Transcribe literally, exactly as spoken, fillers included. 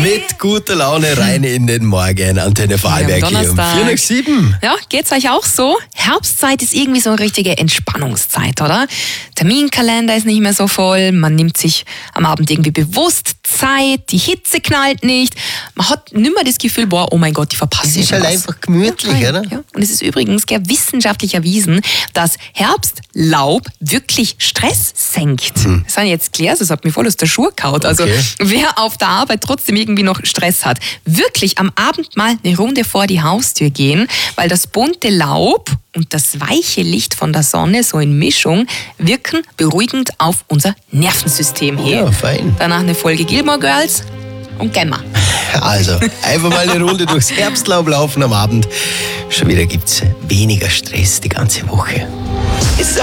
Mit guter Laune rein in den Morgen. Antenne Vorarlberg hier um vier nach sieben. Ja, geht's euch auch so? Herbstzeit ist irgendwie so eine richtige Entspannungszeit, oder? Terminkalender ist nicht mehr so voll, man nimmt sich am Abend irgendwie bewusst Zeit, die Hitze knallt nicht, man hat nicht mehr das Gefühl, boah, oh mein Gott, ich verpasse Es ist halt was. einfach gemütlich, ja, oder? Ja. Und es ist übrigens gell, wissenschaftlich erwiesen, dass Herbstlaub wirklich Stress senkt. Hm. Das sind jetzt klar, das hat mir voll aus der Schuhe gehauen. Also Okay. wer auf der Arbeit trotzdem irgendwie noch Stress hat, wirklich am Abend mal eine Runde vor die Haustür gehen, weil das bunte Laub und das weiche Licht von der Sonne so in Mischung wirken beruhigend auf unser Nervensystem hier. Ja, fein. Danach eine Folge Gilmore Girls und gehen wir. Also, einfach mal eine Runde durchs Herbstlaub laufen am Abend. Schon wieder gibt's weniger Stress die ganze Woche. It's